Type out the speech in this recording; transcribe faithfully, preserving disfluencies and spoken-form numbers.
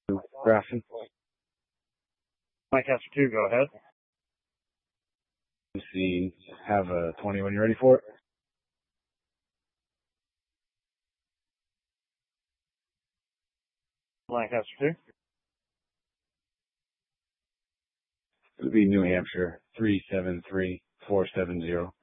Grafton. Lancaster two, go ahead. See, have a twenty when you're ready for it. Lancaster two. It would be New Hampshire three seven three four seven zero.